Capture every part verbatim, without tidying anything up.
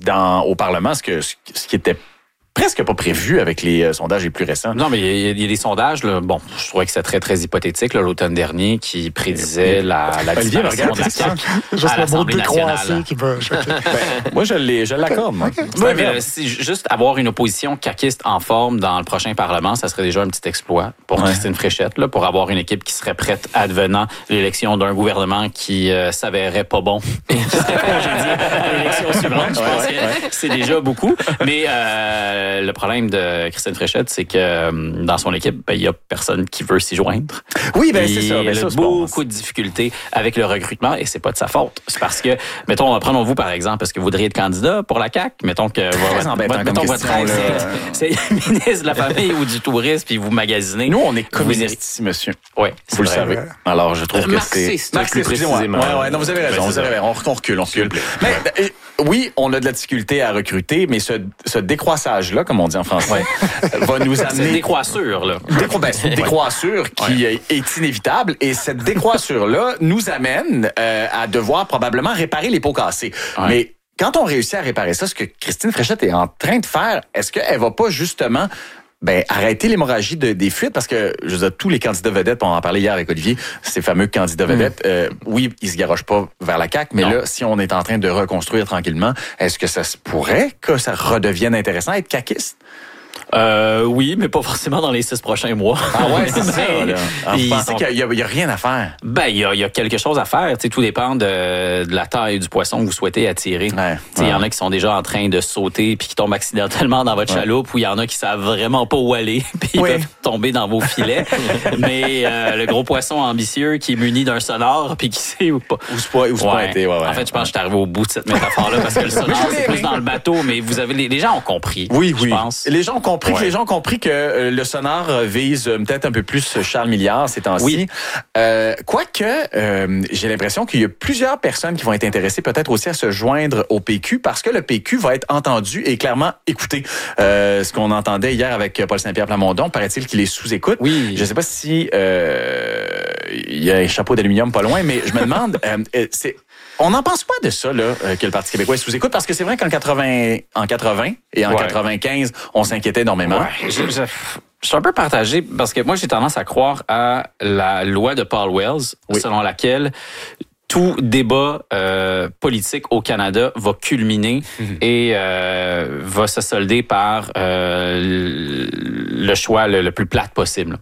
dans, au Parlement, ce, que, ce qui était presque pas prévu avec les euh, sondages les plus récents. Non, mais il y, il y a des sondages, là, bon, je trouvais que c'était très, très hypothétique, là, l'automne dernier, qui prédisait la, la Olivier, disparition de la C A Q Juste à le mot l'Assemblée nationale. qui veut choquer. Ben, moi, je, l'ai, je l'accorde. Moi. Oui, mais là, si, juste avoir une opposition caquiste en forme dans le prochain Parlement, ça serait déjà un petit exploit pour ouais. Christine Fréchette, là, pour avoir une équipe qui serait prête advenant l'élection d'un gouvernement qui euh, s'avérerait pas bon et qui serait congédié à l'élection suivante. Je pense ouais, que ouais. c'est déjà beaucoup. Mais euh, le problème de Christine Fréchette, c'est que dans son équipe, ben, il y a personne qui veut s'y joindre. Oui, ben c'est ça. Ben, elle ça, a c'est beaucoup bon. de difficultés avec le recrutement et c'est pas de sa faute. C'est parce que, mettons, prenons-vous par exemple, parce que vous voudriez être candidat pour la C A Q, mettons que votre, votre, mettons votre rêve, c'est, c'est ministre de la Famille ou du Tourisme, puis vous magasinez. Nous, on est communistes ici, monsieur. Oui, vous le savez. Alors, je trouve euh, que marxiste, c'est... Marxiste, précisément. Ouais, ouais, non, vous avez raison, vous avez raison. On recule, on recule. Mais euh, oui, on a de la difficulté à recruter, mais ce, ce décroissage-là, comme on dit en français, va nous amener... C'est une décroissure, là. Décro... Ben, c'est une décroissure qui ouais. est inévitable, et cette décroissure-là nous amène euh, à devoir probablement réparer les pots cassés. Ouais. Mais quand on réussit à réparer ça, ce que Christine Fréchette est en train de faire, est-ce qu'elle va pas justement... Ben, arrêter l'hémorragie de, des fuites, parce que, je veux dire, tous les candidats vedettes, on en parlait hier avec Olivier, ces fameux candidats vedettes, mmh. euh, oui, ils se garochent pas vers la C A Q, mais non. Là, si on est en train de reconstruire tranquillement, est-ce que ça se pourrait que ça redevienne intéressant être caquiste? Euh, oui, mais pas forcément dans les six prochains mois. Ah ouais, c'est ça. Là. Alors, vous pensez qu'il n'y a, a rien à faire? Ben, il y a, y a quelque chose à faire. T'sais, tout dépend de, de la taille du poisson que vous souhaitez attirer. Il ouais, ouais. y en a qui sont déjà en train de sauter puis qui tombent accidentellement dans votre ouais. chaloupe, ou il y en a qui savent vraiment pas où aller puis ils oui. peuvent tomber dans vos filets. Mais euh, le gros poisson ambitieux qui est muni d'un sonore puis qui sait où pas. Où se pas, où se ouais. pointer, ouais, ouais. En fait, je pense que je suis arrivé au bout de cette métaphore-là parce que le sonore, c'est plus dans le bateau, mais vous avez les, les gens ont compris. Oui, oui. Je pense. Les gens ont compris. Ouais. Les gens ont compris que euh, le sonar vise euh, peut-être un peu plus Charles Milliard ces temps-ci. Oui. Euh, Quoique, euh, j'ai l'impression qu'il y a plusieurs personnes qui vont être intéressées peut-être aussi à se joindre au P Q parce que le P Q va être entendu et clairement écouté. Euh, ce qu'on entendait hier avec Paul Saint-Pierre Plamondon, paraît-il qu'il est sous-écoute. Oui. Je ne sais pas si euh, il y a un chapeau d'aluminium pas loin, mais je me demande, euh, c'est... On n'en pense pas de ça, là, que le Parti québécois est sous-écoute, parce que c'est vrai qu'en quatre-vingts, en quatre-vingts et en ouais. quatre-vingt-quinze, on s'inquiétait énormément. Ouais. Je, je, je suis un peu partagé, parce que moi, j'ai tendance à croire à la loi de Paul Wells, oui. selon laquelle tout débat euh, politique au Canada va culminer mmh. et euh, va se solder par euh, le choix le, le plus plate possible.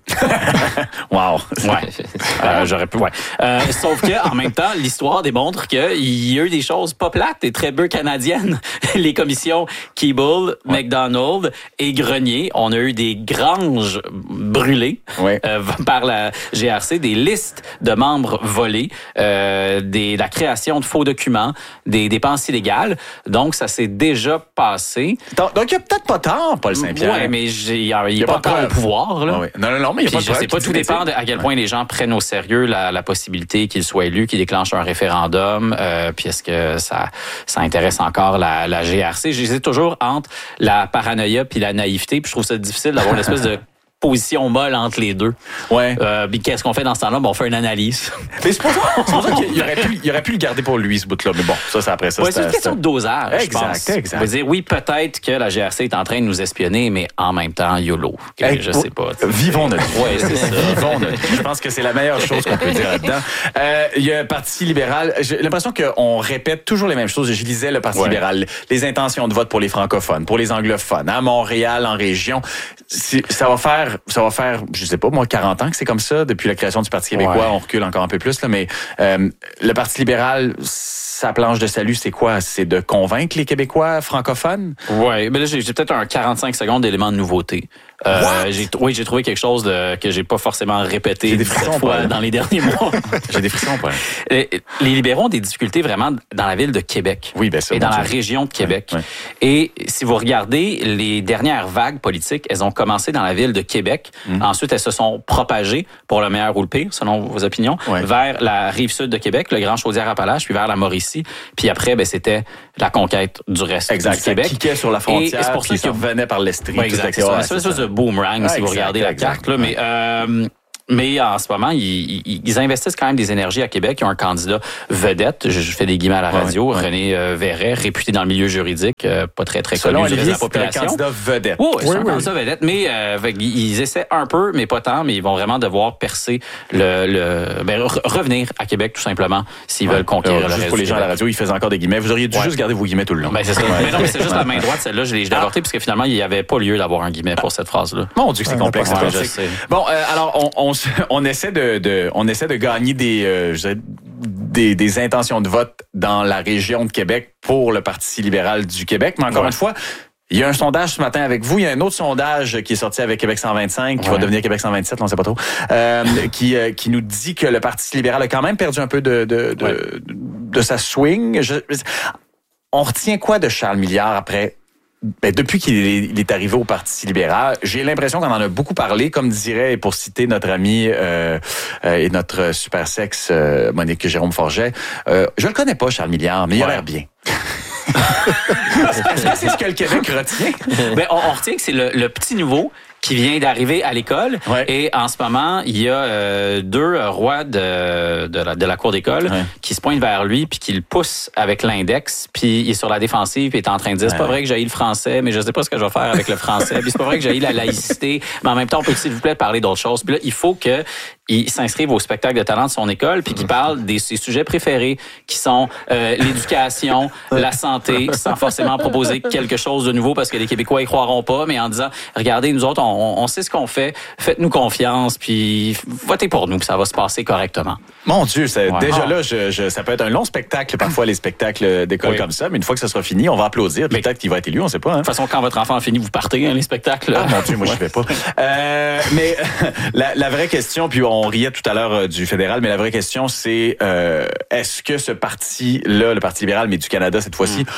Wow. Ouais. Euh, j'aurais pu. Ouais. Euh, sauf que en même temps, l'histoire démontre qu'il y a eu des choses pas plates et très peu canadiennes. Les commissions Keeble, ouais. McDonald et Grenier, on a eu des granges brûlées ouais. euh, par la G R C, des listes de membres volés. Euh, Des, la création de faux documents, des dépenses illégales. Donc, ça s'est déjà passé. Donc, il n'y a peut-être pas tort, Paul Saint-Pierre. Oui, mais il n'est pas encore au pouvoir. Là. Ah oui. Non, non, non, mais il n'y a pas de je sais pas, tout dépend de à quel point ouais. les gens prennent au sérieux la, la possibilité qu'il soit élu, qu'il déclenche un référendum, euh, puis est-ce que ça, ça intéresse encore la, la G R C. J'hésite toujours entre la paranoïa puis la naïveté, puis je trouve ça difficile d'avoir une espèce de position molle entre les deux. Ouais. Euh, puis qu'est-ce qu'on fait dans ce temps-là? Bon, on fait une analyse. Mais c'est pour ça, c'est pour ça qu'il aurait pu, il aurait pu le garder pour lui, ce bout-là. Mais bon, ça, c'est après ça. Ouais, c'est une question de dosage, exact, je pense. Exact, On va dire, oui, peut-être que la G R C est en train de nous espionner, mais en même temps, YOLO. Hey, je sais pas. T'sais. Vivons notre vie. Ouais, c'est ça. Vivons notre vie. Je pense que c'est la meilleure chose qu'on peut dire là-dedans. Euh, il y a un Parti libéral. J'ai l'impression qu'on répète toujours les mêmes choses. Je lisais le Parti ouais. libéral. Les intentions de vote pour les francophones, pour les anglophones, à Montréal, en région. Ça va faire, ça va faire, je sais pas, moi, quarante ans que c'est comme ça, depuis la création du Parti québécois. Ouais. On recule encore un peu plus, là, mais euh, le Parti libéral, sa planche de salut, c'est quoi? C'est de convaincre les Québécois francophones? Oui, mais là, j'ai, j'ai peut-être un quarante-cinq secondes d'éléments de nouveauté. Euh, j'ai, oui, j'ai trouvé quelque chose de, que j'ai pas forcément répété dix fois dans les derniers mois. J'ai des frissons, pas. Les, les libéraux ont des difficultés vraiment dans la ville de Québec. Oui, bien sûr. Et dans la région de Québec. Ouais, ouais. Et si vous regardez les dernières vagues politiques, elles ont commencé dans la ville de Québec. Mmh. Ensuite, elles se sont propagées, pour le meilleur ou le pire, selon vos opinions, ouais. vers la rive sud de Québec, le Grand Chaudière-Appalaches, puis vers la Mauricie. Puis après, ben, c'était la conquête du reste exact, du Québec. Exact. Cliquait sur la frontière, et c'est pour ça qu'il revenait par l'Estrie. Ouais, exact. C'est une espèce de boomerang, ah, si exact, vous regardez la exact, carte. Là, mais euh, Mais en ce moment, ils, ils investissent quand même des énergies à Québec. Ils ont un candidat vedette, je, je fais des guillemets à la radio, ouais, ouais. René euh, Verret, réputé dans le milieu juridique, euh, pas très, très Selon connu Olivier, de la population. C'est un candidat vedette. Oui, oui, c'est oui, un oui. candidat vedette, mais euh, ils essaient un peu, mais pas tant, mais ils vont vraiment devoir percer le... le ben, re- revenir à Québec, tout simplement, s'ils ouais. veulent conquérir Alors, le juste reste pour les gens à la radio, ils faisaient encore des guillemets. Vous auriez dû ouais. juste garder vos guillemets tout le long. Ben, c'est ça. mais non, mais c'est juste la main droite, celle-là, je l'ai, je l'ai avortée, parce que finalement, il n'y avait pas lieu d'avoir un guillet pour cette phrase-là. Mon Dieu, c'est ouais, complexe. Ouais, je sais. Bon, euh, alors, on, on, on essaie de, de, on essaie de gagner des, euh, je dirais, des, des intentions de vote dans la région de Québec pour le Parti libéral du Québec. Mais encore ouais. une fois, il y a un sondage ce matin avec vous. Il y a un autre sondage qui est sorti avec Québec cent vingt-cinq, qui ouais. va devenir Québec cent vingt-sept, on ne sait pas trop, euh, qui, euh, qui nous dit que le Parti libéral a quand même perdu un peu de, de, de, ouais. de, de sa swing. Je, on retient quoi de Charles Milliard après... Ben, depuis qu'il est, il est arrivé au Parti libéral, j'ai l'impression qu'on en a beaucoup parlé, comme dirait, pour citer notre ami euh, euh, et notre super sexe euh, Monique Jérôme Forget, euh, je le connais pas, Charles Milliard, mais il a ouais. l'air bien. Est-ce que c'est ce que le Québec retient? Ben, on, on retient que c'est le, le petit nouveau qui vient d'arriver à l'école. Ouais. Et en ce moment, il y a euh, deux rois de, de, la, de la cour d'école ouais. qui se pointent vers lui puis qui le poussent avec l'index. Puis il est sur la défensive puis il est en train de dire, c'est pas vrai que j'haïs le français, mais je sais pas ce que je vais faire avec le français. Puis c'est pas vrai que j'haïs la laïcité, mais en même temps, on peut s'il vous plaît parler d'autres choses. Puis là, il faut que il s'inscrive au spectacle de talent de son école puis qu'il parle de ses sujets préférés qui sont euh, l'éducation, la santé, sans forcément proposer quelque chose de nouveau parce que les Québécois y croiront pas, mais en disant, regardez, nous autres, on, on sait ce qu'on fait, faites-nous confiance puis votez pour nous puis ça va se passer correctement. Mon Dieu, c'est, ouais. déjà là, je, je, ça peut être un long spectacle, parfois les spectacles d'école oui. comme ça, mais une fois que ça sera fini, on va applaudir, puis peut-être qu'il va être élu, on sait pas. Hein? De toute façon, quand votre enfant a fini, vous partez, hein, les spectacles. Ah mon Dieu, moi ouais. je vais pas. Euh, mais la, la vraie question, puis on riait tout à l'heure euh, du fédéral, mais la vraie question, c'est euh, est-ce que ce parti-là, le Parti libéral, mais du Canada cette fois-ci, mm.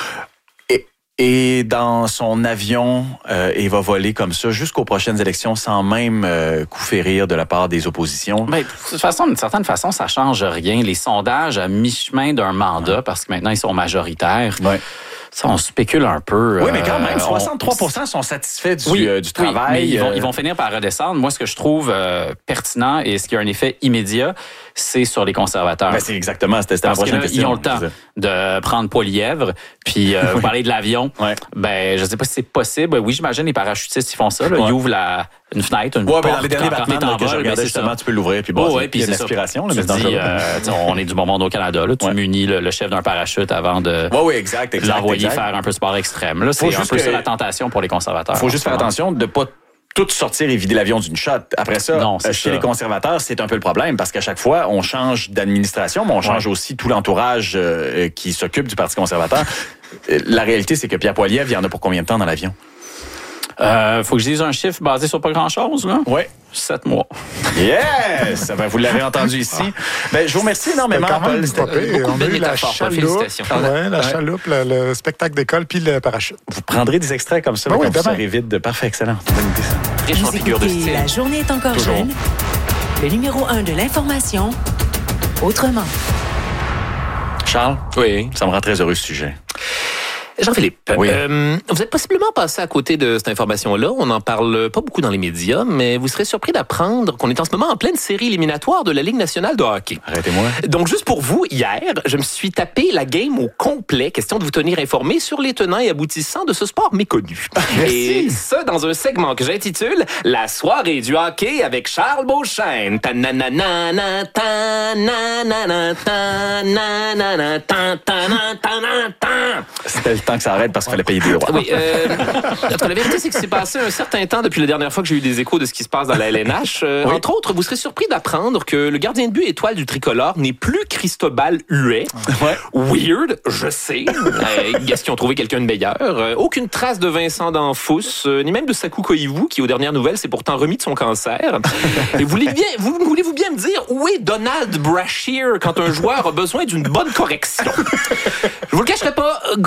et dans son avion euh, et va voler comme ça jusqu'aux prochaines élections sans même euh, coup férir de la part des oppositions? Ben, de toute façon, d'une certaine façon, ça change rien. Les sondages à mi-chemin d'un mandat, ouais. parce que maintenant ils sont majoritaires, ouais. ça, on spécule un peu. Oui, mais quand même, soixante-trois pour cent on... sont satisfaits du, oui, euh, du travail. Oui, mais ils vont, ils vont finir par redescendre. Moi, ce que je trouve euh, pertinent et ce qui a un effet immédiat, c'est sur les conservateurs. Ben, c'est exactement, c'était, c'était la prochaine que là, question. Ils ont le temps de prendre Poilièvre, puis euh, vous parlez de l'avion. Ouais. Ben, je sais pas si c'est possible. Oui, j'imagine les parachutistes, ils font ça. Là. Ouais. Ils ouvrent la, une fenêtre, une ouais, porte. Ben, dans les derniers Batman en que je regardais, justement, ça. Tu peux l'ouvrir, puis bon, oh, ouais, il y a une aspiration. Là, mais dis, euh, on est du bon monde au Canada. Là. Tu ouais. munis le, le chef d'un parachute avant de ouais, ouais, exact, exact, l'envoyer exact. faire un peu de sport extrême. Là, c'est un peu que... ça la tentation pour les conservateurs. Il faut juste faire attention de ne pas tout sortir et vider l'avion d'une shot. Après ça, non, chez ça. les conservateurs, c'est un peu le problème parce qu'à chaque fois, on change d'administration, mais on change ouais. aussi tout l'entourage euh, qui s'occupe du Parti conservateur. La réalité, c'est que Pierre Poilievre, il y en a pour combien de temps dans l'avion? Euh, faut que je dise un chiffre basé sur pas grand-chose, là. Oui. Sept mois. Yes! Ben, vous l'avez entendu ici. Ben, je vous remercie énormément, quand même, Paul. On a eu la chaloupe, ouais, la ouais. chaloupe, le, le spectacle d'école, puis le parachute. Vous prendrez des extraits comme ça, ben oui, quand vous serez vite. Parfait, excellent. Riche en figure de style. La journée est encore Toujours. jeune. Le numéro un de l'information, autrement. Charles? Oui. Ça me rend très heureux, ce sujet. Jean-Philippe, oui. euh, vous êtes possiblement passé à côté de cette information-là. On n'en parle pas beaucoup dans les médias, mais vous serez surpris d'apprendre qu'on est en ce moment en pleine série éliminatoire de la Ligue nationale de hockey. Arrêtez-moi. Donc, juste pour vous, hier, je me suis tapé la game au complet, question de vous tenir informé sur les tenants et aboutissants de ce sport méconnu. Merci. Et ça, dans un segment que j'intitule « La soirée du hockey avec Charles Beauchesne ». C'était le temps que ça arrête parce qu'il fallait payer des droits. Oui. Euh, la vérité, c'est que c'est passé un certain temps depuis la dernière fois que j'ai eu des échos de ce qui se passe dans la L N H. Euh, oui. Entre autres, vous serez surpris d'apprendre que le gardien de but étoile du tricolore n'est plus Cristobal Huet. Ouais. Weird, je sais. Euh, Est-ce qu'ils ont trouvé quelqu'un de meilleur? Euh, aucune trace de Vincent D'Anfous, euh, ni même de Sakou Koivu, qui, aux dernières nouvelles, s'est pourtant remis de son cancer. Et voulez-vous bien, vous, voulez-vous bien me dire où est Donald Brashear quand un joueur a besoin d'une bonne correction? Je vous le cacherai pas, grosse déception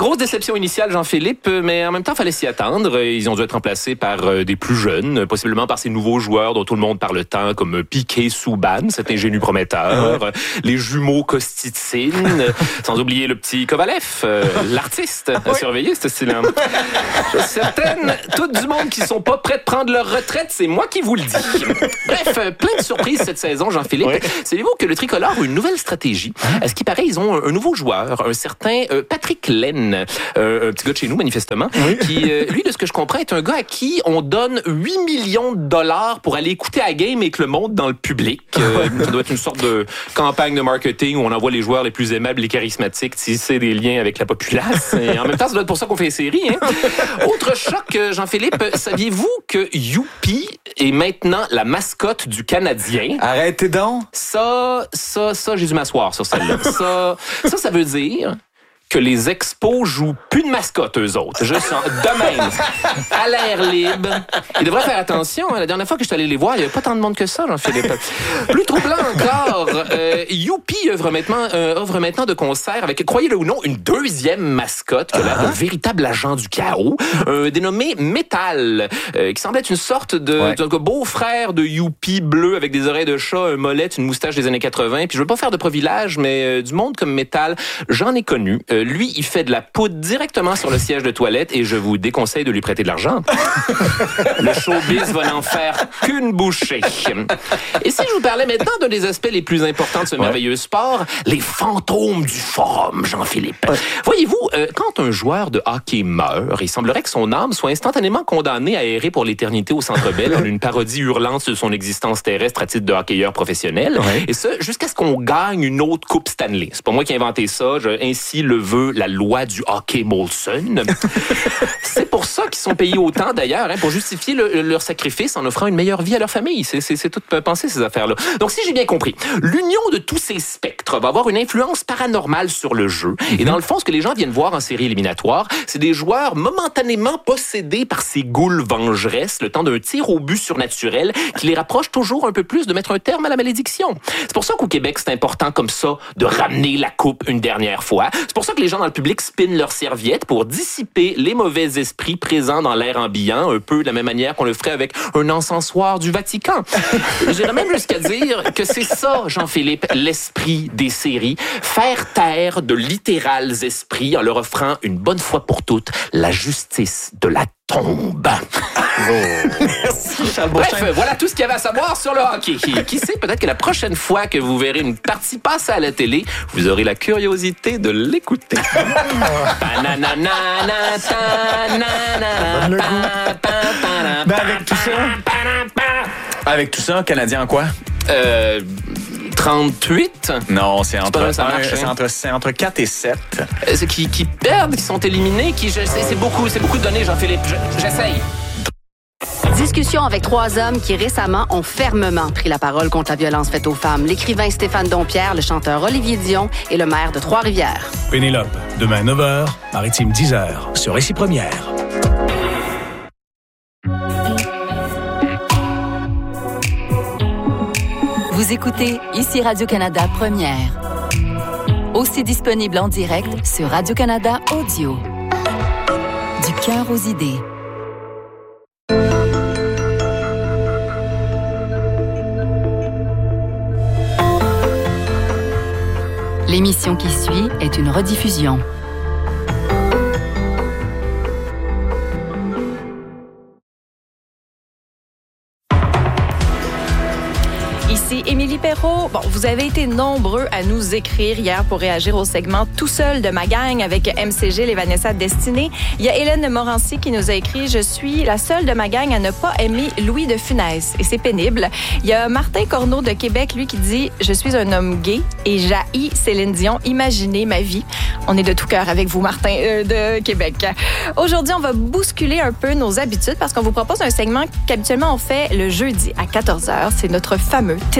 sélection initiale, Jean-Philippe, mais en même temps, il fallait s'y attendre. Ils ont dû être remplacés par des plus jeunes, possiblement par ces nouveaux joueurs dont tout le monde parle tant, comme Piqué Souban, cet ingénu prometteur, ouais. les jumeaux Kostitsyn, sans oublier le petit Kovalev, euh, l'artiste, à oui. surveiller, ce style-là. Je suis certaine, tout du monde qui sont pas prêts de prendre leur retraite, c'est moi qui vous le dis. Bref, plein de surprises cette saison, Jean-Philippe. Oui. Savez-vous que le Tricolore a une nouvelle stratégie? À ce qui paraît, ils ont un nouveau joueur, un certain euh, Patrick Laine, euh, un petit gars de chez nous, manifestement, oui. qui, euh, lui, de ce que je comprends, est un gars à qui on donne huit millions de dollars pour aller écouter à la game et que le monde dans le public. Euh, ça doit être une sorte de campagne de marketing où on envoie les joueurs les plus aimables et charismatiques tisser des liens avec la populace. Et en même temps, ça doit être pour ça qu'on fait les séries. Hein? Autre choc, Jean-Philippe, saviez-vous que Youpi est maintenant la mascotte du Canadien? Arrêtez donc! Ça, ça, ça, j'ai dû m'asseoir sur celle-là. Ça, ça, ça veut dire que les expos jouent plus de mascotte, eux autres. Juste en, de même, à l'air libre. Ils devraient faire attention. La dernière fois que je suis allé les voir, il n'y avait pas tant de monde que ça, Jean-Philippe. Plus troublant encore, euh, Youpi œuvre maintenant, euh, œuvre maintenant de concert avec, croyez-le ou non, une deuxième mascotte qui a l'air d'un véritable agent du chaos, euh, dénommé Metal, euh, qui semble être une sorte de, ouais. de beau-frère de Youpi bleu avec des oreilles de chat, un mollet, une moustache des années quatre-vingts. Puis je veux pas faire de profilage, mais euh, du monde comme Metal, j'en ai connu. Euh, Lui, il fait de la poudre directement sur le siège de toilette et je vous déconseille de lui prêter de l'argent. Le showbiz va n'en faire qu'une bouchée. Et si je vous parlais maintenant d'un des aspects les plus importants de ce ouais. merveilleux sport, les fantômes du forum, Jean-Philippe. Ouais. Voyez-vous, euh, quand un joueur de hockey meurt, il semblerait que son âme soit instantanément condamnée à errer pour l'éternité au Centre Bell en une parodie hurlante sur son existence terrestre à titre de hockeyeur professionnel. Ouais. Et ça, jusqu'à ce qu'on gagne une autre Coupe Stanley. C'est pas moi qui ai inventé ça, je, ainsi le veut la loi du hockey Molson. C'est pour ça qu'ils sont payés autant, d'ailleurs, hein, pour justifier le, leur sacrifice en offrant une meilleure vie à leur famille. C'est, c'est, c'est tout pensé, ces affaires-là. Donc, si j'ai bien compris, l'union de tous ces spectres va avoir une influence paranormale sur le jeu. Mm-hmm. Et dans le fond, ce que les gens viennent voir en série éliminatoire, c'est des joueurs momentanément possédés par ces goules vengeresses, le temps d'un tir au but surnaturel qui les rapproche toujours un peu plus de mettre un terme à la malédiction. C'est pour ça qu'au Québec, c'est important comme ça de ramener la coupe une dernière fois. C'est pour ça que les gens dans le public spinent leurs serviettes pour dissiper les mauvais esprits présents dans l'air ambiant, un peu de la même manière qu'on le ferait avec un encensoir du Vatican. J'irais même jusqu'à dire que c'est ça, Jean-Philippe, l'esprit des séries. Faire taire de littérales esprits en leur offrant une bonne fois pour toutes la justice de la tombe. Oh. Merci, Charles Beauchamp. Bref, voilà tout ce qu'il y avait à savoir sur le hockey. Qui, qui sait, peut-être que la prochaine fois que vous verrez une partie passer à la télé, vous aurez la curiosité de l'écouter. Ben avec tout ça, avec tout ça, Canadien en quoi? Euh... trente-huit? Non, c'est entre, pas, ça marche, un, c'est entre, c'est entre quatre et sept. Euh, qui, qui perdent, qui sont éliminés, qui, je, c'est, c'est, beaucoup, c'est beaucoup de données, Jean-Philippe. Je, j'essaye. Discussion avec trois hommes qui récemment ont fermement pris la parole contre la violence faite aux femmes. L'écrivain Stéphane Dompierre, le chanteur Olivier Dion et le maire de Trois-Rivières. Pénélope, demain neuf heures, Maritime dix heures, sur Récit Première. Vous écoutez ici Radio-Canada Première. Aussi disponible en direct sur Radio-Canada Audio. Du cœur aux idées. L'émission qui suit est une rediffusion. Ici Émilie Perrault. Bon, vous avez été nombreux à nous écrire hier pour réagir au segment Tout seul de ma gang avec M C G, les Vanessa Destinée. Il y a Hélène Morancy qui nous a écrit « Je suis la seule de ma gang à ne pas aimer Louis de Funès » et c'est pénible. Il y a Martin Corneau de Québec, lui, qui dit « Je suis un homme gay et j'haïs Céline Dion. Imaginez ma vie. » On est de tout cœur avec vous, Martin euh, de Québec. Aujourd'hui, on va bousculer un peu nos habitudes parce qu'on vous propose un segment qu'habituellement on fait le jeudi à quatorze heures. C'est notre fameux Tinder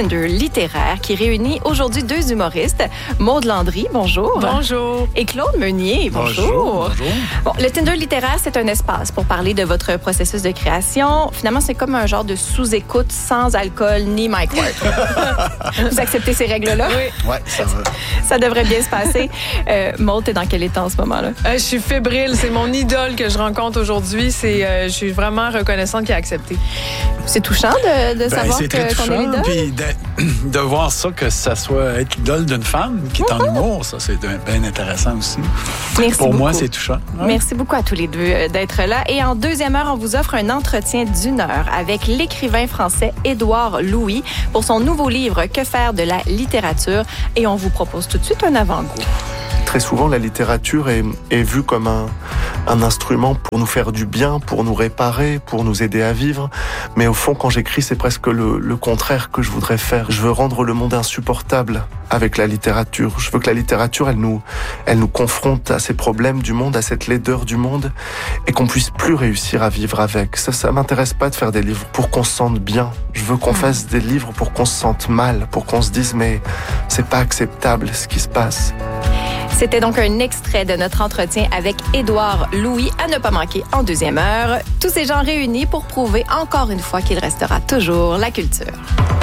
littéraire qui réunit aujourd'hui deux humoristes. Maude Landry, bonjour. Bonjour. Et Claude Meunier, bonjour. Bonjour. bonjour. Bon, le Tinder littéraire, c'est un espace pour parler de votre processus de création. Finalement, c'est comme un genre de sous-écoute sans alcool ni Mike Ward. Vous acceptez ces règles-là? Oui. Ouais, ça va. Ça devrait bien se passer. Euh, Maude, t'es dans quel état en ce moment-là? Euh, je suis fébrile. C'est mon idole que je rencontre aujourd'hui. C'est, euh, je suis vraiment reconnaissante qu'il a accepté. C'est touchant de, de Ben, savoir c'est très que, qu'on est touchant, l'idole. puis de, de voir ça, que ça soit être l'idole d'une femme qui est en humour, ça, c'est bien intéressant aussi. Merci Pour beaucoup. moi, c'est touchant. Ouais. Merci beaucoup à tous les deux euh, d'être là. Et en deuxième heure, on vous offre un entretien d'une heure avec l'écrivain français Édouard Louis pour son nouveau livre « Que faire de la littérature ». Et on vous propose tout de suite un avant-goût. Très souvent, la littérature est, est vue comme un, un instrument pour nous faire du bien, pour nous réparer, pour nous aider à vivre. Mais au fond, quand j'écris, c'est presque le, le contraire que je voudrais faire. Je veux rendre le monde insupportable avec la littérature. Je veux que la littérature, elle nous, elle nous confronte à ces problèmes du monde, à cette laideur du monde, et qu'on puisse plus réussir à vivre avec. Ça, ça m'intéresse pas de faire des livres pour qu'on se sente bien. Je veux qu'on fasse des livres pour qu'on se sente mal, pour qu'on se dise, mais c'est pas acceptable ce qui se passe. C'était donc un extrait de notre entretien avec Édouard Louis à ne pas manquer en deuxième heure. Tous ces gens réunis pour prouver encore une fois qu'il restera toujours la culture.